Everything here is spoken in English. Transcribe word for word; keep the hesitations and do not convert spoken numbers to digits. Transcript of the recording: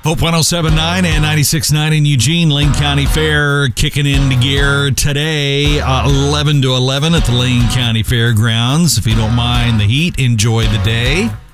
Hope one oh seven point nine and ninety-six point nine in Eugene. Lane County Fair kicking into gear today, uh, eleven to eleven at the Lane County Fairgrounds. If you don't mind the heat, enjoy the day.